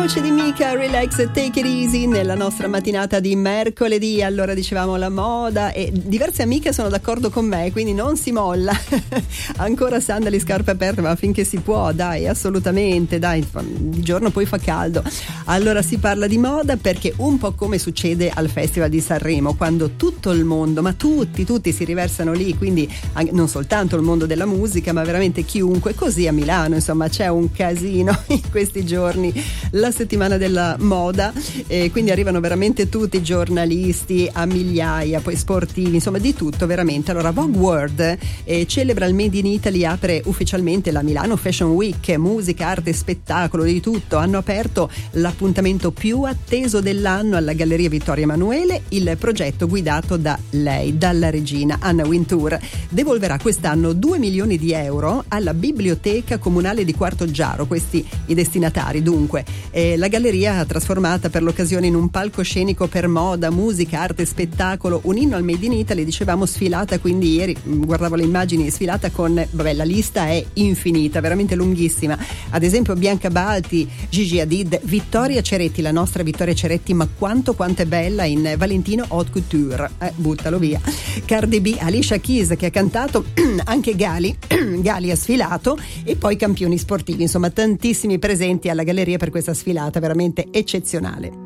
voce di Mika, Relax e Take It Easy nella nostra mattinata di mercoledì. Allora, dicevamo la moda, e diverse amiche sono d'accordo con me, quindi non si molla. Ancora sandali, scarpe aperte, ma finché si può, dai, assolutamente, dai, di giorno poi fa caldo. Allora si parla di moda perché un po' come succede al Festival di Sanremo, quando tutto il mondo, ma tutti si riversano lì, quindi non soltanto il mondo della musica, ma veramente chiunque. Così a Milano, insomma, c'è un casino in questi giorni, la settimana della moda, quindi arrivano veramente tutti, giornalisti a migliaia, poi sportivi, insomma di tutto veramente. Allora Vogue World celebra il Made in Italy, apre ufficialmente la Milano Fashion Week, musica, arte, spettacolo, di tutto. Hanno aperto l'appuntamento più atteso dell'anno alla Galleria Vittorio Emanuele. Il progetto guidato da lei, dalla regina Anna Wintour, devolverà quest'anno 2 milioni di euro alla Biblioteca Comunale di Quarto Giaro, questi i destinatari. Dunque la galleria, trasformata per l'occasione in un palcoscenico per moda, musica, arte, spettacolo, un inno al Made in Italy, dicevamo, sfilata, quindi ieri guardavo le immagini, sfilata con, la lista è infinita, veramente lunghissima. Ad esempio Bianca Balti, Gigi Hadid, Vittoria Ceretti, la nostra Vittoria Ceretti, ma quanto è bella in Valentino Haute Couture, buttalo via. Cardi B, Alicia Keys che ha cantato, anche Gali ha sfilato, e poi campioni sportivi, insomma tantissimi presenti alla galleria per questa sfilata veramente eccezionale.